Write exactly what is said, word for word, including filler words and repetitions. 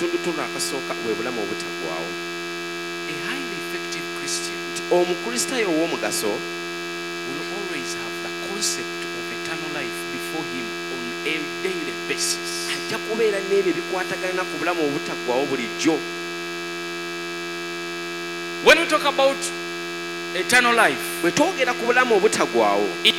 akatundutundu akasooka bwe bulamu obutagwawo. A highly effective Christian Omukristaayo ow'omugaso will always have the concept of eternal life before him on a daily basis. ajja kubeera n'ebyo bikwatagana ku bulamu obutagwawo bulijjo. When we talk about eternal life, bwe twogera ku bulamu obutagwawo, it